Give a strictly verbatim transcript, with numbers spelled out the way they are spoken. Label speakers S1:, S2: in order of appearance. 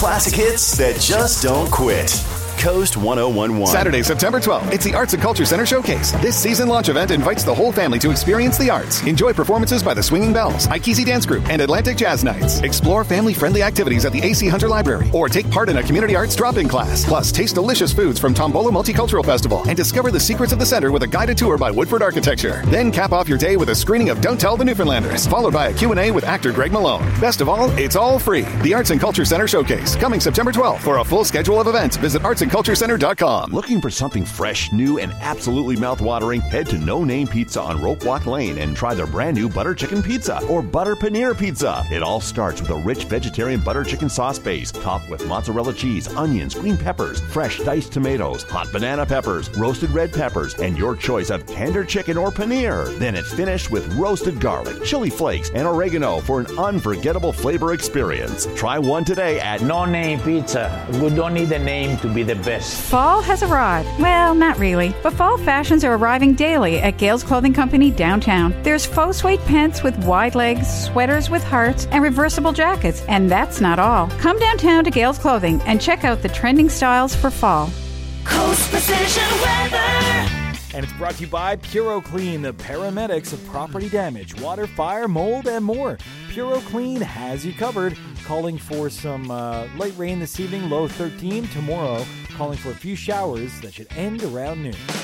S1: Classic hits that just don't quit. Coast one oh one point one.
S2: Saturday, September twelfth, it's the Arts and Culture Center Showcase. This season launch event invites the whole family to experience the arts. Enjoy performances by the Swinging Bells, Ikesi Dance Group, and Atlantic Jazz Nights. Explore family-friendly activities at the A C Hunter Library, or take part in a community arts drop-in class. Plus, taste delicious foods from Tombolo Multicultural Festival and discover the secrets of the center with a guided tour by Woodford Architecture. Then cap off your day with a screening of Don't Tell the Newfoundlanders, followed by a Q and A with actor Greg Malone. Best of all, it's all free. The Arts and Culture Center Showcase, coming September twelfth. For a full schedule of events, visit arts and culture center dot com.
S3: Looking for something fresh, new, and absolutely mouth-watering? Head to No Name Pizza on Rope Walk Lane and try their brand new butter chicken pizza or butter paneer pizza. It all starts with a rich vegetarian butter chicken sauce base, topped with mozzarella cheese, onions, green peppers, fresh diced tomatoes, hot banana peppers, roasted red peppers, and your choice of tender chicken or paneer. Then it's finished with roasted garlic, chili flakes, and oregano for an unforgettable flavor experience. Try one today at
S4: No Name Pizza. We don't need a name to be the best.
S5: Fall has arrived. Well, not really. But fall fashions are arriving daily at Gales Clothing Company downtown. There's faux suede pants with wide legs, sweaters with hearts, and reversible jackets. And that's not all. Come downtown to Gales Clothing and check out the trending styles for fall.
S6: Coast Precision Weather.
S7: And it's brought to you by Puro Clean, the paramedics of property damage, water, fire, mold, and more. Puro Clean has you covered. Calling for some uh, light rain this evening, low thirteen. Tomorrow, calling for a few showers that should end around noon.